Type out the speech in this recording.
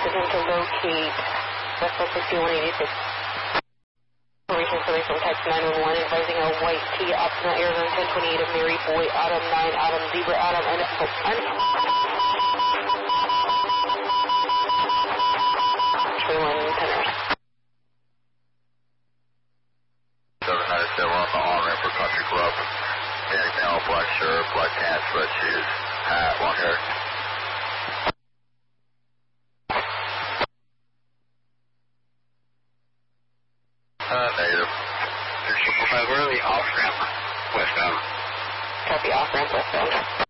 attempt to locate Westwest 6186. Information coming from Text 911 advising a white T, Optima Arizona 1028 of Mary Boy, Autumn 9, Autumn Zebra, Autumn, and we're on the on-ramp for Country Club. Danny male, black shirt, black pants, red shoes, hat, long hair. Negative. We're on the off-ramp westbound. Copy, off-ramp westbound.